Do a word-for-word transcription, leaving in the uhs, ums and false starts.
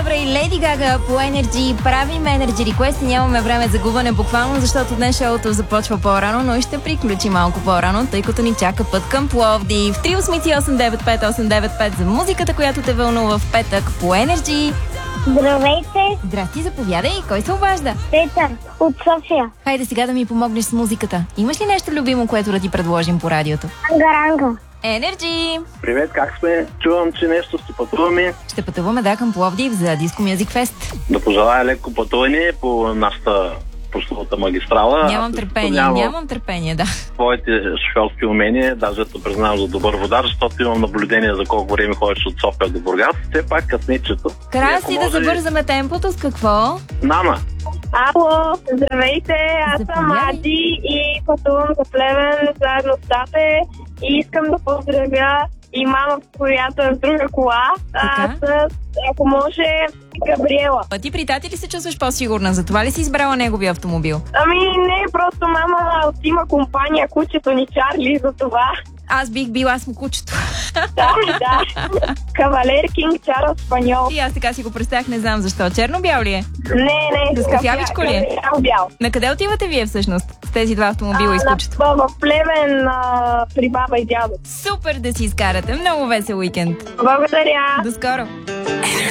Добре, и Леди Гага по Energy. Правим Energy Request и нямаме време за губене буквално, защото днес шоуто започва по-рано, но и ще приключи малко по-рано, тъй като ни чака път към Пловдив. три осем осем девет пет осем девет пет за музиката, която те вълнува в петък по Energy. Здравейте! Здрасти, заповядай. Кой се обажда? Петър от София. Хайде сега да ми помогнеш с музиката. Имаш ли нещо любимо, което да ти предложим по радиото? Ангаранга. Energy! Привет, как сме? Чувам, че нещо ще пътуваме. Ще пътуваме, да, към Пловдив за Disco Music Fest. Да пожелая леко пътуване по нашата прословата магистрала. Нямам търпение, Няма нямам търпение, да. твоите шофьорски умения, даже те признавам за добър водач, защото имам наблюдение за колко време ходиш от София до Бургас. Все пак късничето. Краси да може... забързаме темпото с какво? Нама. Ало, здравейте, аз съм Ади и пътувам за Плевен заедно с тате и искам да поздравя и мама, която е в друга кола, а, с, ако може, Габриела. А ти при тати ли се чувстваш по-сигурна? За това ли си избрала неговия автомобил? Ами не, просто мама има компания, кучето ни Чарли, за това. Аз бих била, аз му кучето. Да, да. Кавалер Кинг Чарлз Спаньол. И аз така си го представях, не знам защо. Черно-бял ли е? Не, не. С кафявичко ли е? Бял. На къде отивате вие всъщност с тези два автомобила и с кучето? В, в Плевен а, при баба и дядо. Супер да си изкарате. Много весел уикенд. Благодаря. До скоро.